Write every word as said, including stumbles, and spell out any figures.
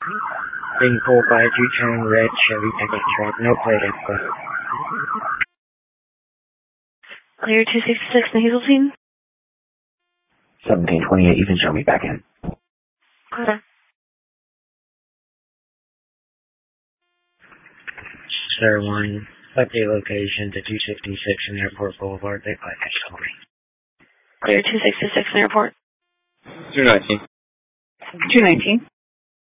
Being pulled by a two-tone red Chevy pickup truck, no plate info. Clear two sixty-six in Hazeltine. seventeen twenty-eight, you can show me back in. Okay. Sir one, update location to two sixty-six in Airport Boulevard. They package for me. Clear two sixty-six in Airport. two nineteen. two nineteen.